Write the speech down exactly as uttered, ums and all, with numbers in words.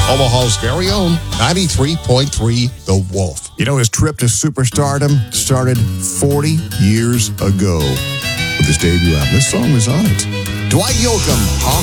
Omaha's very own ninety-three point three The Wolf. You know, his trip to superstardom started forty years ago with his debut album. This song was on it. Dwight Yoakam,